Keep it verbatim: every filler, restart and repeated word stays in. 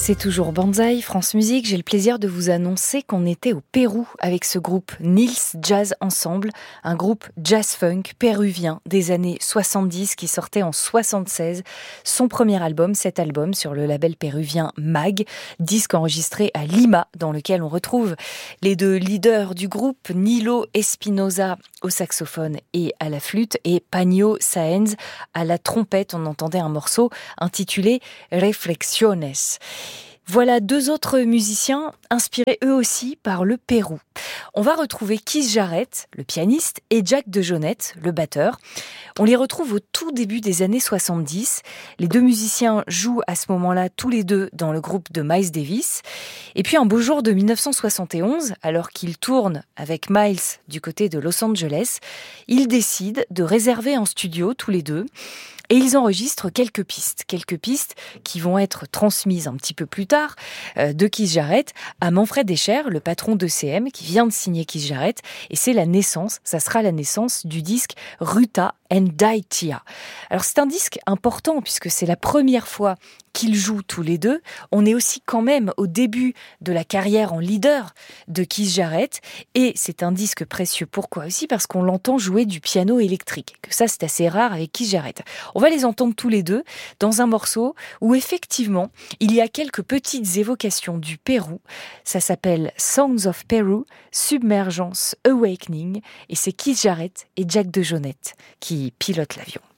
C'est toujours Banzai, France Musique. J'ai le plaisir de vous annoncer qu'on était au Pérou avec ce groupe Nils Jazz Ensemble, un groupe jazz-funk péruvien des années soixante-dix qui sortait en soixante-seize son premier album, cet album sur le label péruvien Mag, disque enregistré à Lima, dans lequel on retrouve les deux leaders du groupe, Nilo Espinosa au saxophone et à la flûte et Paño Sáenz à la trompette. On entendait un morceau intitulé Reflexiones. Voilà deux autres musiciens inspirés eux aussi par le Pérou. On va retrouver Keith Jarrett, le pianiste, et Jack DeJohnette, le batteur. On les retrouve au tout début des années soixante-dix. Les deux musiciens jouent à ce moment-là tous les deux dans le groupe de Miles Davis. Et puis un beau jour de dix-neuf cent soixante et onze, alors qu'ils tournent avec Miles du côté de Los Angeles, ils décident de réserver un studio tous les deux. Et ils enregistrent quelques pistes, quelques pistes qui vont être transmises un petit peu plus tard euh, de Keith Jarrett à Manfred Escher, le patron d'E C M, qui vient de signer Keith Jarrett. Et c'est la naissance, ça sera la naissance du disque Ruta and Daitia. Alors c'est un disque important puisque c'est la première fois qu'ils jouent tous les deux. On est aussi quand même au début de la carrière en leader de Keith Jarrett. Et c'est un disque précieux. Pourquoi aussi? Parce qu'on l'entend jouer du piano électrique. Que ça, c'est assez rare avec Keith Jarrett. On va les entendre tous les deux dans un morceau où effectivement, il y a quelques petites évocations du Pérou. Ça s'appelle Sounds of Peru, Submergence Awakening. Et c'est Keith Jarrett et Jack DeJohnette qui pilotent l'avion.